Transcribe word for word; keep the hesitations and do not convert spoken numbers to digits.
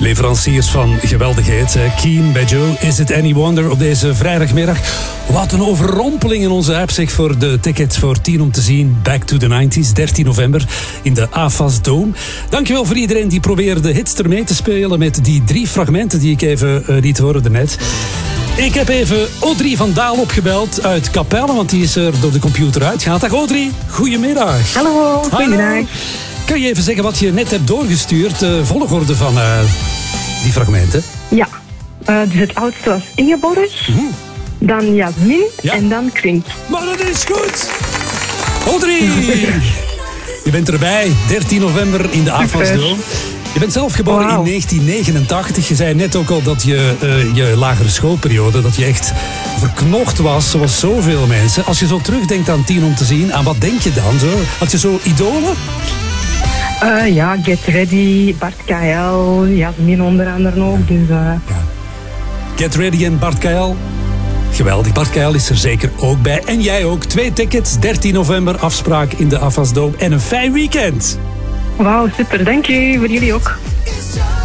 Leveranciers van geweldigheid. Keen bij Joe. Is it any wonder op deze vrijdagmiddag? Wat een overrompeling in onze app, zeg, voor de tickets voor tien om te zien. Back to the nineties, dertien november in de A F A S Dome. Dankjewel voor iedereen die probeerde hits er mee te spelen met die drie fragmenten die ik even uh, liet horen daarnet. Ik heb even Audrey van Daal opgebeld uit Capelle, want die is er door de computer uitgehaald. Dag Audrey, goedemiddag. Hallo, goedemiddag. Kan je even zeggen wat je net hebt doorgestuurd, de volgorde van uh, die fragmenten? Ja, uh, dus het oudste was Ingeborg, mm. dan Jasmin ja. en dan Krink. Maar dat is goed! Audrey, je bent erbij, dertien november in de A F A S Dome. Je bent zelf geboren wow. in negentien negenentachtig. Je zei net ook al dat je uh, je lagere schoolperiode, dat je echt verknocht was, zoals zoveel mensen. Als je zo terugdenkt aan tien om te zien, aan wat denk je dan? Zo? Had je zo idolen? Uh, ja, Get Ready, Bart K L, Jasmin onder andere ook. Dus, uh... ja. Get Ready en Bart K L. Geweldig, Bart K L is er zeker ook bij. En jij ook. Twee tickets, dertien november, afspraak in de A F A S Dome en een fijn weekend. Wauw, super. Dank u. Voor jullie ook.